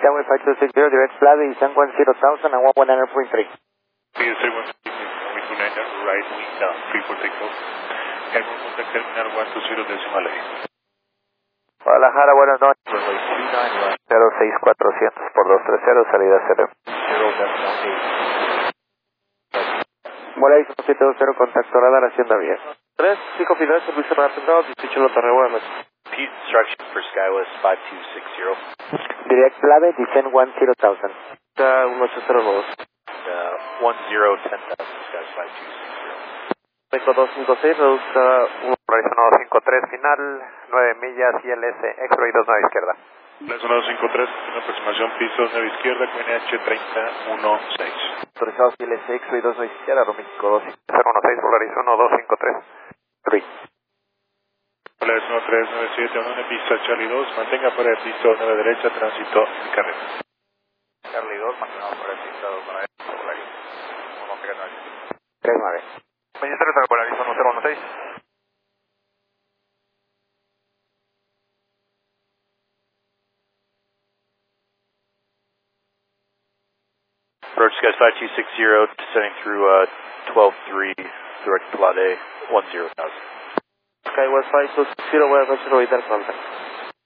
Skyway 5260, direct flight, descend 10,000 and 119.3. Figure 3129, right wing down, free for takeoff. Airborne contact terminal 120 decimal A. Guadalajara, buenas noches. Runway 29, 06400 por 230, salida 0. 0, Mola 720, contacto radar, hacienda bien. 3, 5 Fidel, servicio rápido, 18 Lo Torre, buenas noches. Repeat instructions for Skywest 5260. Direct flight, descend 10,000. 1802. 10,10,000, Skywest 5260. Meco 256, reduzca 1. Horizon 253, final, 9 millas, ILS, X-Ray 29 izquierda. Horizon 253, una aproximación piso 9 izquierda, QNH 3016. Autorizados ILS, X-Ray 29 izquierda, México 216, Horizon 253. 3. Horizon 397, una pista Charlie 2, mantenga fuera de pista 9 derecha, tránsito en carrera. Charlie 2, mantenga fuera de pista 2 derecha, Horizon 139. 39. Ministro de Horizon 1016. Approach Skywest 5260, descending through 12-3, direct Plot A, 10,000. Skywest 5260, voy a hacer orbital contact.